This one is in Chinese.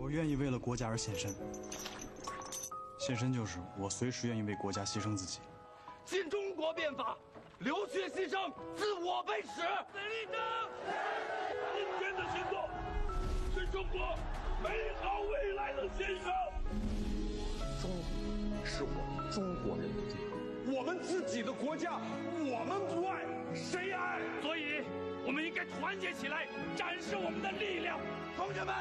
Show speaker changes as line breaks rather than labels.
我愿意为了国家而献身，献身就是我随时愿意为国家牺牲自己。
新中国变法，流血牺牲，自我背耻。死立正！今天的行动是中国美好未来的献上。
中是我们中国人的地方，
我们自己的国家，我们不爱，谁爱？所以，我们应该团结起来，展示我们的力量。同志们！